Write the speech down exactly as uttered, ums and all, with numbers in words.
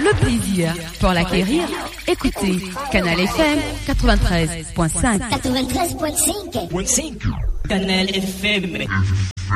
le plaisir pour l'acquérir, écoutez Canal F M quatre-vingt-treize point cinq. quatre-vingt-treize point cinq. Canal F M.